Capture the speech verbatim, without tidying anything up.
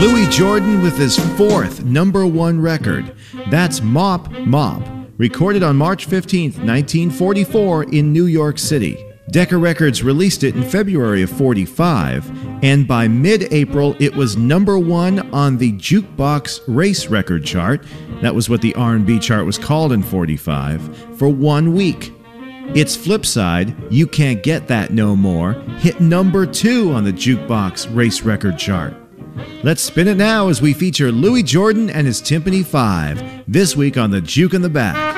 Louis Jordan with his fourth number one record. That's Mop Mop, recorded on March fifteenth, nineteen forty-four in New York City. Decca Records released it in February of forty-five, and by mid-April it was number one on the Jukebox Race Record chart. That was what the R and B chart was called in forty-five, for one week. Its flip side, You Can't Get That No More, hit number two on the Jukebox Race Record chart. Let's spin it now as we feature Louis Jordan and his Timpani Five, this week on the Juke in the Back.